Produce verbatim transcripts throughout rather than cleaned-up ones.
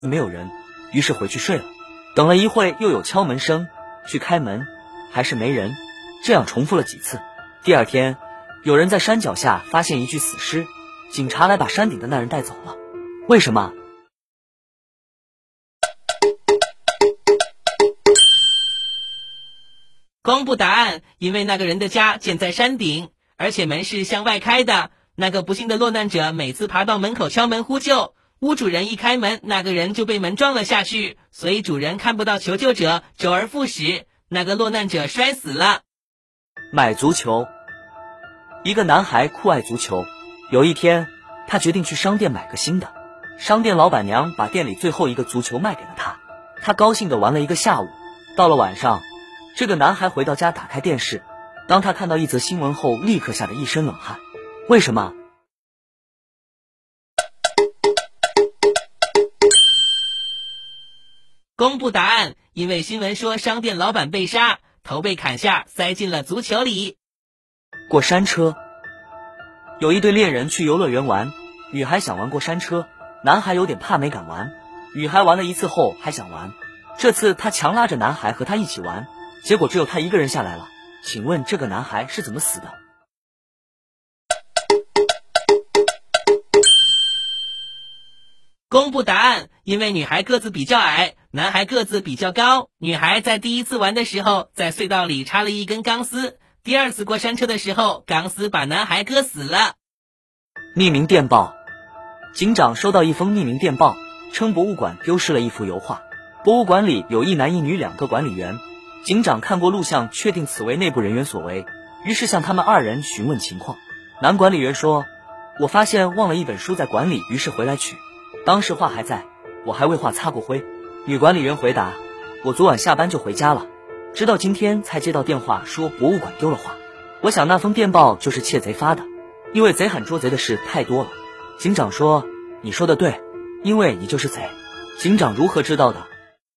没有人，于是回去睡了。等了一会，又有敲门声，去开门，还是没人，这样重复了几次。第二天，有人在山脚下发现一具死尸，警察来把山顶的那人带走了。为什么？ 公布答案，因为那个人的家建在山顶，而且门是向外开的。那个不幸的落难者每次爬到门口敲门呼救，屋主人一开门，那个人就被门撞了下去，所以主人看不到求救者，周而复始，那个落难者摔死了。 买足球。一个男孩酷爱足球，有一天他决定去商店买个新的。商店老板娘把店里最后一个足球卖给了他，他高兴地玩了一个下午。到了晚上，这个男孩回到家打开电视，当他看到一则新闻后，立刻吓得一身冷汗。为什么？ 公布答案，因为新闻说商店老板被杀，头被砍下，塞进了足球里。 过山车。有一对恋人去游乐园玩，女孩想玩过山车，男孩有点怕没敢玩。女孩玩了一次后还想玩，这次她强拉着男孩和她一起玩，结果只有他一个人下来了。请问这个男孩是怎么死的？ 公布答案，因为女孩个子比较矮，男孩个子比较高。女孩在第一次玩的时候，在隧道里插了一根钢丝，第二次过山车的时候，钢丝把男孩割死了。 匿名电报。警长收到一封匿名电报，称博物馆丢失了一幅油画。博物馆里有一男一女两个管理员，警长看过录像，确定此为内部人员所为，于是向他们二人询问情况。男管理员说，我发现忘了一本书在馆里，于是回来取，当时画还在，我还为画擦过灰。女管理员回答，我昨晚下班就回家了，直到今天才接到电话说博物馆丢了画。我想那封电报就是窃贼发的，因为贼喊捉贼的事太多了。警长说，你说的对，因为你就是贼。警长如何知道的？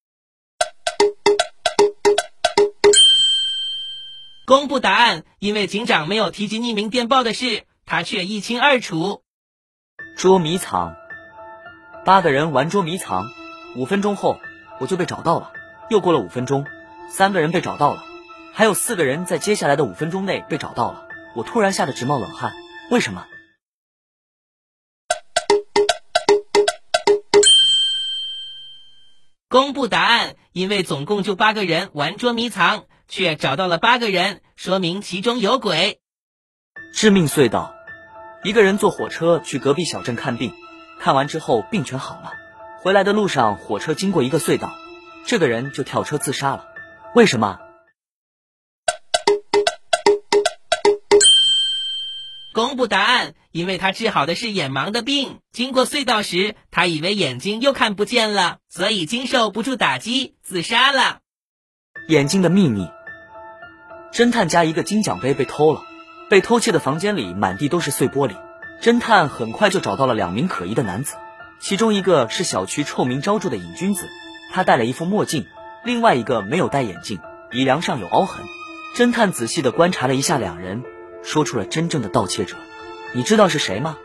公布答案，因为警长没有提及匿名电报的事，他却一清二楚。 捉迷藏。八个人玩捉迷藏，五分钟后我就被找到了。又过了五分钟，三个人被找到了，还有四个人在接下来的五分钟内被找到了。我突然吓得直冒冷汗，为什么？ 公布答案，因为总共就八个人玩捉迷藏，却找到了八个人，说明其中有鬼。 致命隧道。一个人坐火车去隔壁小镇看病，看完之后病全好了，回来的路上火车经过一个隧道，这个人就跳车自杀了。为什么？ 公布答案，因为他治好的是眼盲的病，经过隧道时，他以为眼睛又看不见了，所以经受不住打击，自杀了。 眼睛的秘密。侦探家一个金奖杯被偷了，被偷窃的房间里满地都是碎玻璃。侦探很快就找到了两名可疑的男子，其中一个是小区臭名昭著的瘾君子，他戴了一副墨镜，另外一个没有戴眼镜，鼻梁上有凹痕。侦探仔细地观察了一下两人，说出了真正的盗窃者。你知道是谁吗？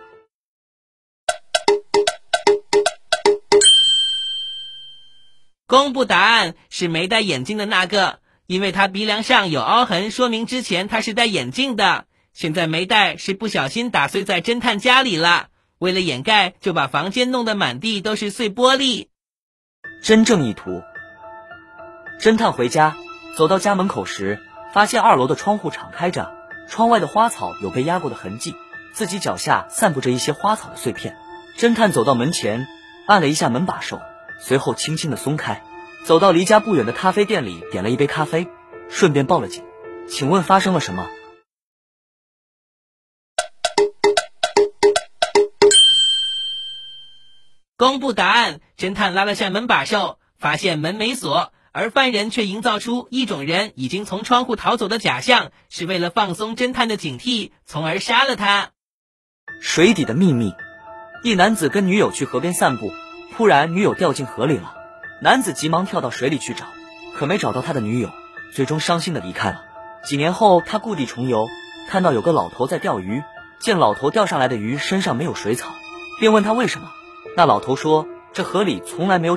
公布答案，是没戴眼镜的那个，因为他鼻梁上有凹痕，说明之前他是戴眼镜的，现在没戴是不小心打碎在侦探家里了，为了掩盖就把房间弄得满地都是碎玻璃。 真正意图。侦探回家，走到家门口时，发现二楼的窗户敞开着，窗外的花草有被压过的痕迹，自己脚下散布着一些花草的碎片。侦探走到门前，按了一下门把手，随后轻轻地松开，走到离家不远的咖啡店里点了一杯咖啡，顺便报了警。请问发生了什么？ 公布答案，侦探拉了下门把手，发现门没锁，而犯人却营造出一种人已经从窗户逃走的假象，是为了放松侦探的警惕，从而杀了他。 水底的秘密。一男子跟女友去河边散步，突然女友掉进河里了，男子急忙跳到水里去找，可没找到他的女友，最终伤心的离开了。几年后他故地重游，看到有个老头在钓鱼，见老头钓上来的鱼身上没有水草，便问他为什么。那老头说， 这河里从来没有